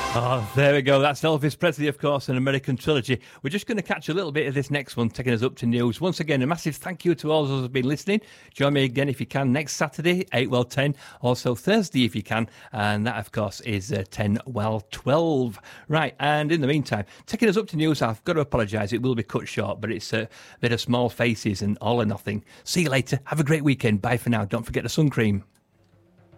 Oh, there we go. That's Elvis Presley, of course, an American trilogy. We're just going to catch a little bit of this next one, taking us up to news. Once again, a massive thank you to all those who have been listening. Join me again if you can next Saturday, 8 well 10. Also Thursday if you can. And that, of course, is 10 well 12. Right, and in the meantime, taking us up to news, I've got to apologise. It will be cut short, but it's a bit of small faces and all or nothing. See you later. Have a great weekend. Bye for now. Don't forget the sun cream.